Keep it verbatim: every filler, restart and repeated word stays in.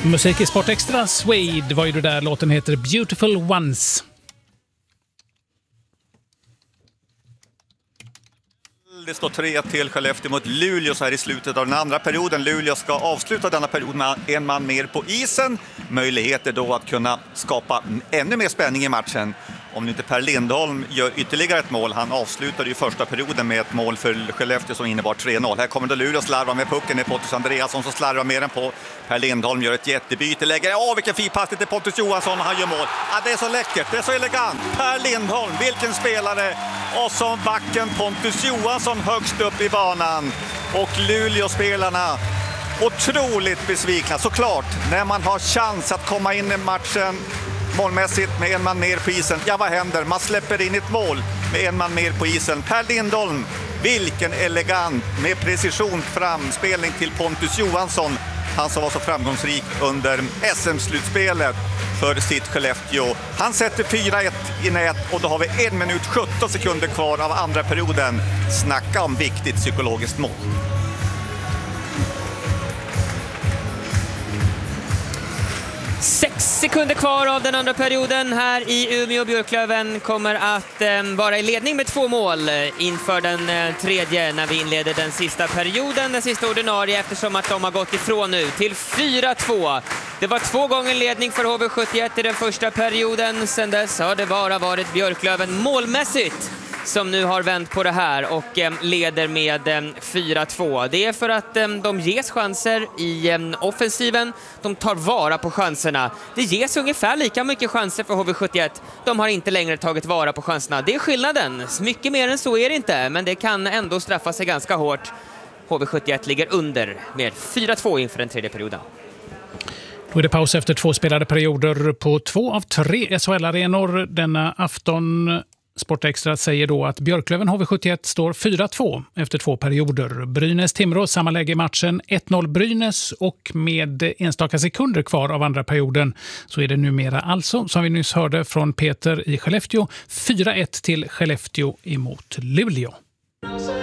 Musik i Sport Extra, Suede var ju det där, låten heter Beautiful Ones. Det står tre till Skellefteå mot Luleå så här i slutet av den andra perioden. Luleå ska avsluta denna period med en man mer på isen. Möjligheter då att kunna skapa ännu mer spänning i matchen. Om inte Per Lindholm gör ytterligare ett mål. Han avslutade ju första perioden med ett mål för Skellefteå som innebar tre noll. Här kommer då Luleå slarva med pucken. Det är Pontus Andreasson som slarvar med den på. Per Lindholm gör ett jättebyte. Lägger, åh vilken fin passning till Pontus Johansson. Han gör mål. Ja, det är så läckert, det är så elegant. Per Lindholm, vilken spelare. Och som backen Pontus Johansson högst upp i banan. Och Luleå-spelarna otroligt besvikna. Såklart, när man har chans att komma in i matchen målmässigt med en man mer på isen. Ja, vad händer? Man släpper in ett mål med en man mer på isen. Per Lindholm, vilken elegant med precision framspelning till Pontus Johansson. Han som var så framgångsrik under S M-slutspelet för sitt Skellefteå. Han sätter fyra ett i nät och då har vi en minut sjutton sekunder kvar av andra perioden. Snacka om viktigt psykologiskt mål. Sex sekunder kvar av den andra perioden här i Umeå. Björklöven kommer att eh, vara i ledning med två mål inför den eh, tredje när vi inleder den sista perioden, den sista ordinarie, eftersom att de har gått ifrån nu till fyra två. Det var två gånger ledning för H V sjuttioett i den första perioden. Sen dess har det bara varit Björklöven målmässigt som nu har vänt på det här och eh, leder med eh, fyra två. Det är för att eh, de ges chanser i eh, offensiven. De tar vara på chanserna. Det ges ungefär lika mycket chanser för H V sjuttioett. De har inte längre tagit vara på chanserna. Det är skillnaden. Mycket mer än så är det inte, men det kan ändå straffa sig ganska hårt. H V sjuttioett ligger under med fyra två inför den tredje perioden. Då är det paus efter två spelade perioder på två av tre S H L-arenor denna afton. Sportextra säger då att Björklöven H V sjuttioett står fyra två efter två perioder. Brynäs-Timrå samma läge i matchen, ett noll Brynäs, och med enstaka sekunder kvar av andra perioden så är det numera alltså, som vi nyss hörde från Peter i Skellefteå, fyra ett till Skellefteå emot Luleå.